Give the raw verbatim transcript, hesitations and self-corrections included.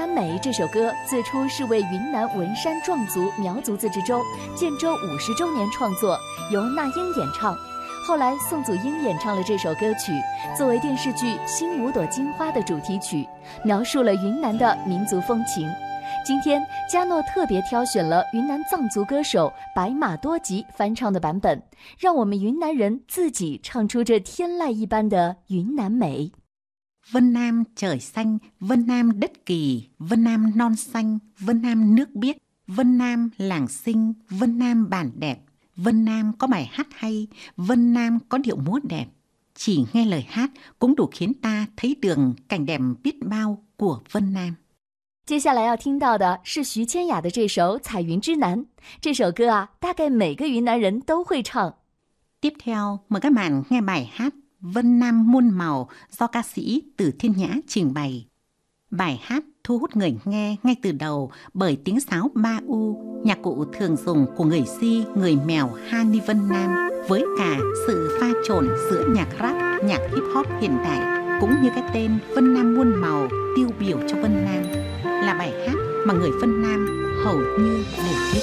南美》这首歌最初是为云南文山壮族苗族自治州建州五十周年创作，由那英演唱。后来宋祖英演唱了这首歌曲，作为电视剧《新五朵金花》的主题曲，描述了云南的民族风情。今天嘉诺特别挑选了云南藏族歌手白马多吉翻唱的版本，让我们云南人自己唱出这天籁一般的云南美。 Vân Nam trời xanh, Vân Nam đất kỳ, Vân Nam non xanh, Vân Nam nước biếc, Vân Nam làng xinh, Vân Nam bản đẹp, Vân Nam có bài hát hay, Vân Nam có điệu múa đẹp. Chỉ nghe lời hát cũng đủ khiến ta thấy được cảnh đẹp biết bao của Vân Nam。 接下来要听到的是徐千雅的这首《彩云之南》。这首歌啊，大概每个云南人都会唱。 Tiếp theo, mời các bạn nghe bài hát Vân Nam muôn màu do ca sĩ Từ Thiên Nhã trình bày. Bài hát thu hút người nghe ngay từ đầu bởi tiếng sáo ba u, nhạc cụ thường dùng của người Si, người Mèo Hani Vân Nam, với cả sự pha trộn giữa nhạc rap, nhạc hip hop hiện đại, cũng như cái tên Vân Nam muôn màu tiêu biểu cho Vân Nam, là bài hát mà người Vân Nam hầu như đều biết.